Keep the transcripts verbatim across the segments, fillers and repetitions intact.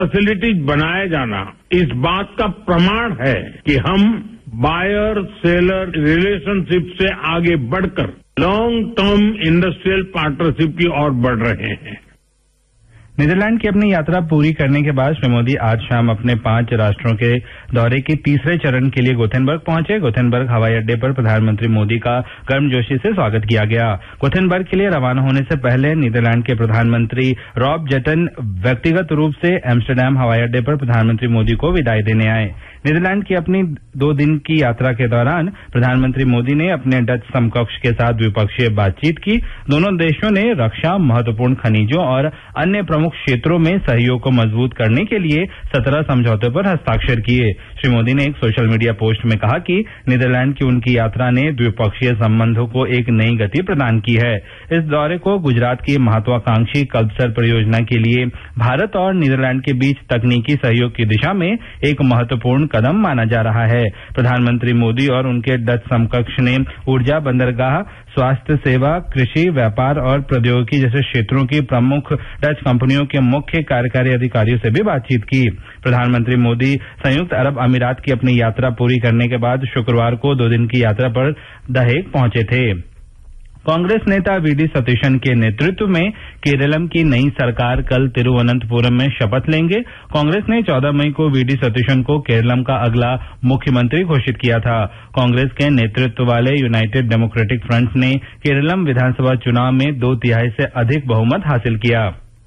Facilities बनाया जाना इस बात का प्रमाण है कि हम बायर सेलर रिलेशनशिप से आगे बढ़कर लॉन्ग टर्म इंडस्ट्रियल पार्टनरशिप की ओर बढ़ रहे हैं। नीदरलैंड की अपनी यात्रा पूरी करने के बाद श्री मोदी आज शाम अपने पांच राष्ट्रों के दौरे के तीसरे चरण के लिए गोथेनबर्ग पहुंचे। गोथेनबर्ग हवाई अड्डे पर प्रधानमंत्री मोदी का गर्मजोशी से स्वागत किया गया। गोथेनबर्ग के लिए रवाना होने से पहले नीदरलैंड के प्रधानमंत्री रॉब जेटन व्यक्तिगत रूप से एम्स्टरडैम हवाई अड्डे पर प्रधानमंत्री मोदी को विदाई देने आए। नीदरलैंड की अपनी दो दिन की यात्रा के दौरान प्रधानमंत्री मोदी ने अपने डच समकक्ष के साथ द्विपक्षीय बातचीत की। दोनों देशों ने रक्षा, महत्वपूर्ण खनिजों और अन्य प्रमुख क्षेत्रों में सहयोग को मजबूत करने के लिए सत्रह समझौतों पर हस्ताक्षर किए। श्री मोदी ने एक सोशल मीडिया पोस्ट में कहा कि नीदरलैंड की उनकी यात्रा ने द्विपक्षीय संबंधों को एक नई गति प्रदान की है। इस दौरे को गुजरात की महत्वाकांक्षी कल्पसर परियोजना के लिए भारत और नीदरलैंड के बीच तकनीकी सहयोग की दिशा में एक महत्वपूर्ण कदम माना जा रहा है। प्रधानमंत्री मोदी और उनके डच समकक्ष ने ऊर्जा, बंदरगाह, स्वास्थ्य सेवा, कृषि, व्यापार और प्रौद्योगिकी जैसे क्षेत्रों की प्रमुख डच कंपनियों के मुख्य कार्यकारी अधिकारियों से भी बातचीत की। प्रधानमंत्री मोदी संयुक्त अरब अमीरात की अपनी यात्रा पूरी करने के बाद शुक्रवार को दो दिन की यात्रा पर द हेग पहुंचे थे। कांग्रेस नेता वी डी सतीशन के नेतृत्व में केरलम की नई सरकार कल तिरुवनंतपुरम में शपथ लेंगे। कांग्रेस ने चौदह मई को वी डी सतीशन को केरलम का अगला मुख्यमंत्री घोषित किया था। कांग्रेस के नेतृत्व वाले यूनाइटेड डेमोक्रेटिक फ्रंट ने केरलम विधानसभा चुनाव में दो तिहाई से अधिक बहुमत हासिल किया।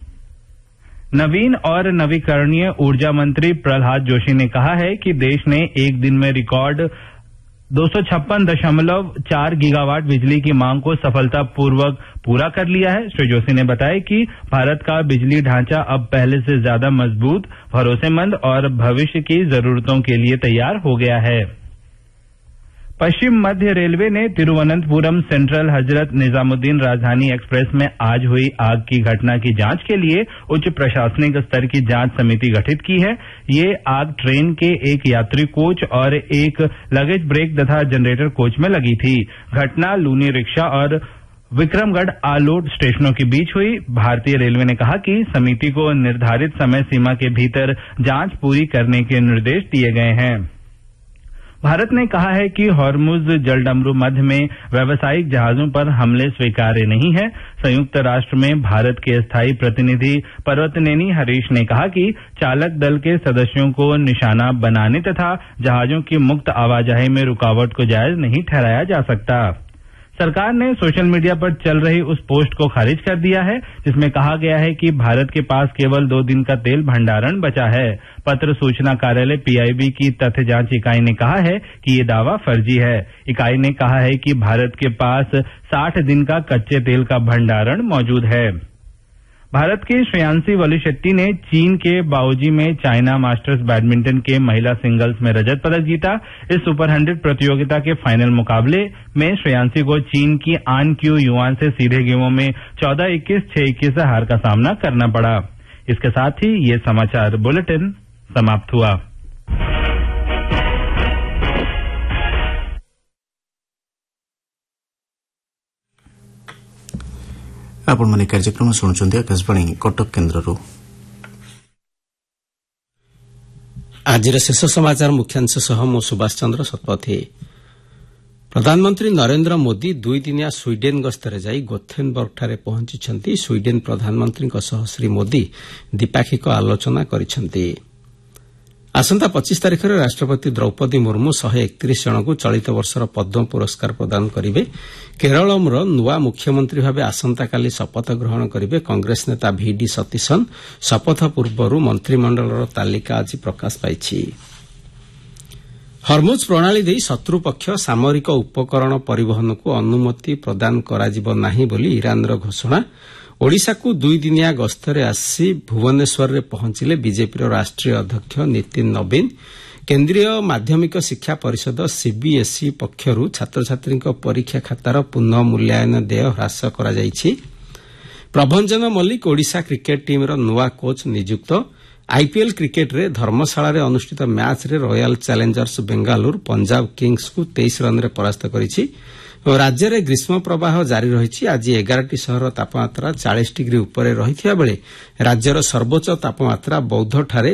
नवीन और नवीकरणीय ऊर्जा मंत्री प्रहलाद जोशी ने कहा है कि देश ने एक दिन में रिकॉर्ड दो सौ छप्पन दशमलव चार गीगावाट बिजली की मांग को सफलतापूर्वक पूरा कर लिया है। श्री जोशी ने बताया कि भारत का बिजली ढांचा अब पहले से ज्यादा मजबूत, भरोसेमंद और भविष्य की जरूरतों के लिए तैयार हो गया है। पश्चिम मध्य रेलवे ने तिरुवनंतपुरम सेंट्रल हजरत निजामुद्दीन राजधानी एक्सप्रेस में आज हुई आग की घटना की जांच के लिए उच्च प्रशासनिक स्तर की जांच समिति गठित की है। ये आग ट्रेन के एक यात्री कोच और एक लगेज ब्रेक तथा जनरेटर कोच में लगी थी। घटना लूनी रिक्शा और विक्रमगढ़ आलोट स्टेशनों के बीच हुई। भारतीय रेलवे ने कहा कि समिति को निर्धारित समय सीमा के भीतर जांच पूरी करने के निर्देश दिए गए हैं। भारत ने कहा है कि हॉर्मुज जलडमरू मध्य में व्यावसायिक जहाजों पर हमले स्वीकार्य नहीं है। संयुक्त राष्ट्र में भारत के स्थायी प्रतिनिधि पर्वतनेनी हरीश ने कहा कि चालक दल के सदस्यों को निशाना बनाने तथा जहाजों की मुक्त आवाजाही में रुकावट को जायज नहीं ठहराया जा सकता। सरकार ने सोशल मीडिया पर चल रही उस पोस्ट को खारिज कर दिया है जिसमें कहा गया है कि भारत के पास केवल दो दिन का तेल भंडारण बचा है। पत्र सूचना कार्यालय पीआईबी की तथ्य जांच इकाई ने कहा है कि ये दावा फर्जी है। इकाई ने कहा है कि भारत के पास साठ दिन का कच्चे तेल का भंडारण मौजूद है। भारत की श्रेयांशी वलीशेट्टी ने चीन के बाओजी में चाइना मास्टर्स बैडमिंटन के महिला सिंगल्स में रजत पदक जीता। इस सुपर हंड्रेड प्रतियोगिता के फाइनल मुकाबले में श्रेयांशी को चीन की आन क्यू युआन से सीधे गेमों में चौदह इक्कीस, छह इक्कीस से हार का सामना करना पड़ा। इसके साथ ही ये समाचार बुलेटिन समाप्त हुआ। आपण माने कार्यक्रम शुणुचंदी आकाशवाणी कटक केन्द्ररू। आज शेष समाचार मुख्यांश सह मो सुभाष चंद्र शतपथी। प्रधानमंत्री नरेंद्र मोदी दुई दिनिया स्वीडेन गस्तरे जाई गोथेनबर्गଠାରେ पहुंचिछंती। स्वीडेन प्रधानमंत्री सह श्री मोदी द्विपाक्षिक आलोचना करिछंती। आसंता पच्चीस तारिख में राष्ट्रपति द्रौपदी मुर्मू शहे एकतीस जन को चलित वर्षर पद्म पुरस्कार प्रदान करेंगे। केरलमर नुआ मुख्यमंत्री भाव आसंताकाली शपथ ग्रहण करेंगे कांग्रेस नेता वीडी सतीशन। शपथ पूर्व मंत्रिमंडल तालिका आज प्रकाश पाई। हरमुज प्रणाली दे शत्रुपक्ष सामरिक उपकरण परिवहन को अनुमति प्रदान कराजिब नाही बोली ईरानर घोषणा। ओडिशा को दुई दिनिया गस्तरे आसी भुवनेश्वर में पहुंचिले बीजेपी राष्ट्रीय अध्यक्ष नितिन नवीन। केन्द्रीय माध्यमिक शिक्षा परिषद सीबीएसई पक्षरू छात्र छात्री परीक्षा खातार पुनः मूल्यांकन देय ह्रास करा जायछि। प्रभंजन मल्लिक ओडिशा क्रिकेट टीम नुआ कोच नियुक्त। आईपीएल क्रिकेट रे धर्मशाला रे अनुष्ठित मैच रे royal Challengers Bengaluru Punjab Kings को तेईस रन रे परास्त करिछि। ରାଜ୍ୟରେ ଗ୍ରୀଷ୍ମ ପ୍ରବାହ ଜାରି ରହିଛି। ଆଜି ଏଗାରଟି ସହର ତାପମାତ୍ରା ଚାଳିଶ ଡିଗ୍ରୀ ଉପରେ ରହିଥିବା ବେଳେ ରାଜ୍ୟର ସର୍ବୋଚ୍ଚ ତାପମାତ୍ରା ବୌଦ୍ଧଠାରେ